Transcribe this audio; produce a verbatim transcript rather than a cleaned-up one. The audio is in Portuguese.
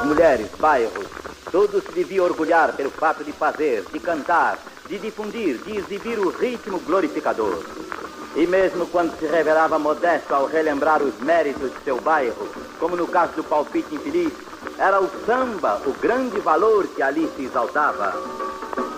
mulheres, bairros, todos se deviam orgulhar pelo fato de fazer, de cantar, de difundir, de exibir o ritmo glorificador. E mesmo quando se revelava modesto ao relembrar os méritos de seu bairro, como no caso do palpite infeliz, era o samba o grande valor que ali se exaltava.